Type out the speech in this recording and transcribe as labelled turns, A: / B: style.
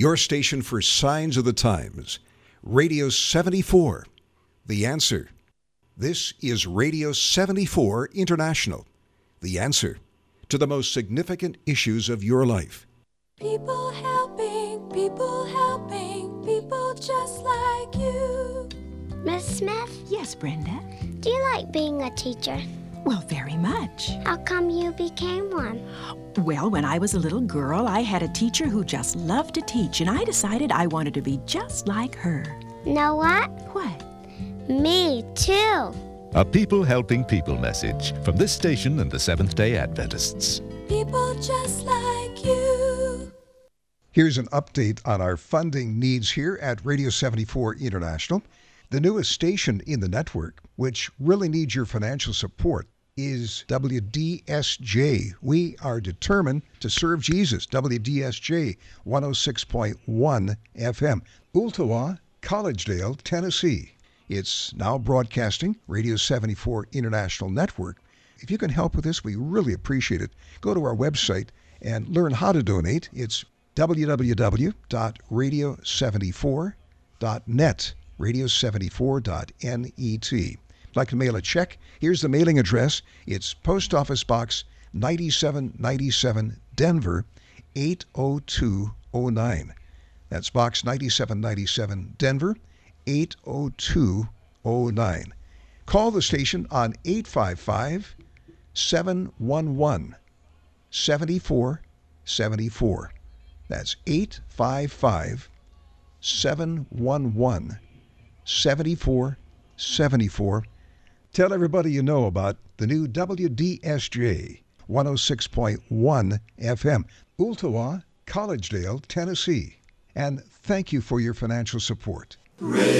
A: Your station for Signs of the Times. Radio 74. The Answer. This is Radio 74 International. The answer to the most significant issues of your life.
B: People helping people just like you.
C: Miss Smith?
D: Yes, Brenda?
C: Do you like being a teacher?
D: Well, very much.
C: How come you became one?
D: Well, when I was a little girl, I had a teacher who just loved to teach, and I decided I wanted to be just like her.
C: Know what?
D: What?
C: Me too.
E: A People Helping People message from this station and the Seventh-day Adventists.
B: People just like you.
A: Here's an update on our funding needs here at Radio 74 International. The newest station in the network, which really needs your financial support, is WDSJ. We are determined to serve Jesus. WDSJ 106.1 FM. Ooltewah, Collegedale, Tennessee. It's now broadcasting Radio 74 International Network. If you can help with this, we really appreciate it. Go to our website and learn how to donate. It's www.radio74.net, radio74.net. Like to mail a check? Here's the mailing address. It's Post Office Box 9797, Denver 80209. That's Box 9797, Denver 80209. Call the station on 855-711-7474. That's 855-711-7474. Tell everybody you know about the new WDSJ 106.1 FM, Ooltewah, Collegedale, Tennessee. And thank you for your financial support.